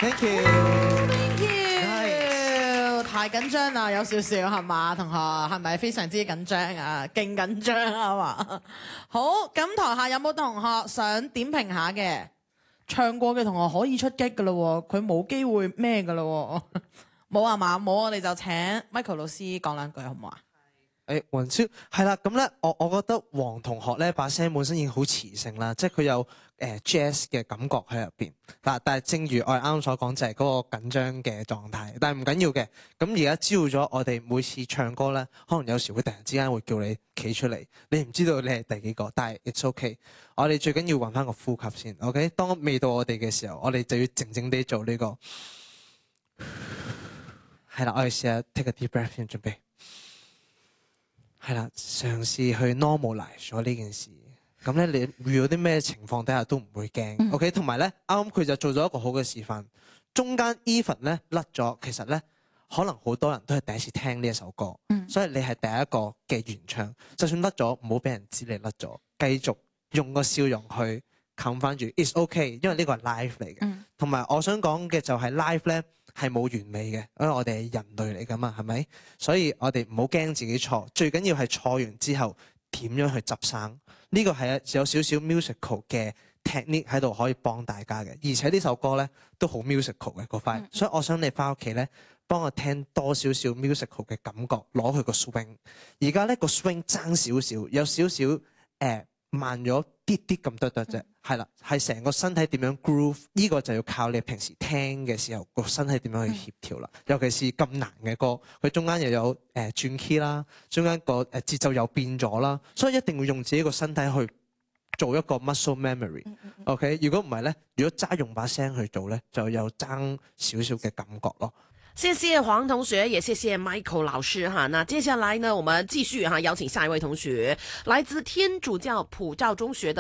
Thank you。 Thank you。太緊張啦，有少少係嘛？同學係咪非常之緊張啊？勁緊張啊嘛？好，咁台下有冇同學想點評下嘅？唱過嘅同學可以出擊㗎咯喎，佢冇機會咩㗎咯喎？冇啊嘛？冇，我哋就請 Michael 老師講兩句好唔好啊？ 雲超係啦，咁咧我覺得黃同學咧把聲本身已經好磁性啦，即係佢有jazz 嘅感覺喺入邊。但係正如我哋啱啱所講，就係嗰個緊張嘅狀態。但係唔緊要嘅，咁而家知道咗我哋每次唱歌咧，可能有時會突然之間會叫你企出嚟，你唔知道你係第幾個，但係 it's okay。我哋最緊要揾翻個呼吸先 ，OK？ 當未到我哋嘅時候，我哋就要靜靜地做呢個。係啦，我哋試下 take a deep breath 先，準備。係啦，嘗試去 normalize 咗呢件事。咁咧，你遇到啲咩情況底下都唔會驚。OK， 同埋咧，啱啱佢就做咗一個好嘅示範。中間 even 咧甩咗，其實咧可能好多人都係第一次聽呢一首歌，所以你係第一個嘅原唱。就算甩咗，唔好俾人知你甩咗，繼續用個笑容去冚翻住。It's okay，因為呢個係 live 嚟嘅。同埋我想講嘅就係 live 咧。係冇完美嘅，因為我哋係人類嚟㗎嘛，係咪？所以我哋唔好驚自己錯，最緊要係錯完之後點樣去執生。呢個係有少少 musical 嘅 technique 喺度可以幫大家嘅，而且呢首歌咧都好 musical 嘅嗰塊，所以我想你返屋企咧幫我聽多少少 musical 嘅感覺，攞佢個 swing。而家咧個 swing 爭少少，有少少慢咗啲啲咁多啫，係啦，係成個身體點樣 groove， 呢個就要靠你平時聽嘅時候個身體點樣去協調啦。尤其是咁難嘅歌，佢中間又有轉 key 啦，中間個節奏又變咗啦，所以一定要用自己個身體去做一個 muscle memory。OK， 如果唔係咧，如果齋用把聲去做咧，就有爭少少嘅感覺咯。 謝謝黃同學，也謝謝 Michael 老師哈。那接下來呢，我們繼續哈邀請下一位同學，來自天主教普照中學的